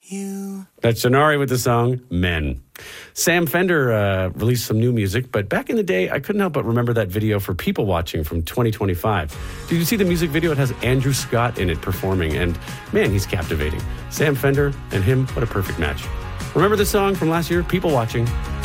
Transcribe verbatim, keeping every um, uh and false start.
you. That's Shannari with the song Men. Sam Fender uh, released some new music, but back in the day, I couldn't help but remember that video for People Watching from twenty twenty-five. Did you see the music video? It has Andrew Scott in it performing, and man, he's captivating. Sam Fender and him, what a perfect match. Remember the song from last year, People Watching?